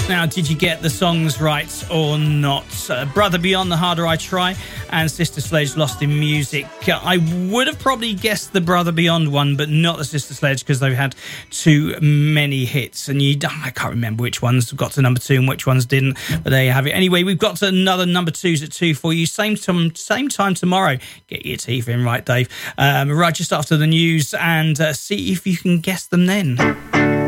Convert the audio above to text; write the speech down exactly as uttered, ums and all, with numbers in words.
Now, did you get the songs right or not? Uh, Brother Beyond, The Harder I Try, and Sister Sledge, Lost in Music. Uh, I would have probably guessed the Brother Beyond one, but not the Sister Sledge, because they've had too many hits. And you, I can't remember which ones got to number two and which ones didn't, but there you have it. Anyway, we've got another number twos at two for you. Same time, same time tomorrow. Get your teeth in, right, Dave? Um, right just after the news, and uh, see if you can guess them then.